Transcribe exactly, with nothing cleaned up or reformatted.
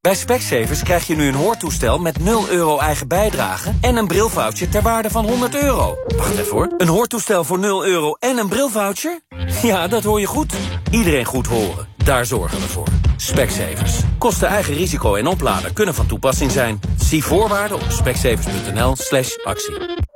Bij Specsavers krijg je nu een hoortoestel met nul euro eigen bijdrage en een brilvoucher ter waarde van honderd euro. Wacht even hoor. Een hoortoestel voor nul euro en een brilvoucher? Ja, dat hoor je goed. Iedereen goed horen. Daar zorgen we voor. Specsavers. Kosten eigen risico en oplader kunnen van toepassing zijn. Zie voorwaarden op specsavers punt n l slash actie.